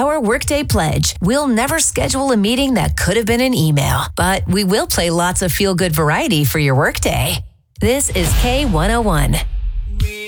our Workday Pledge. We'll never schedule a meeting that could have been an email, but we will play lots of feel-good variety for your workday. This is K101.